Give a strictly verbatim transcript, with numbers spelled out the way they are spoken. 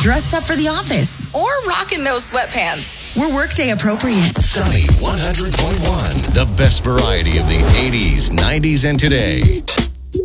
dressed up for the office, or rocking those sweatpants. We're workday appropriate. Sunny one hundred point one, the best variety of the eighties, nineties, and today.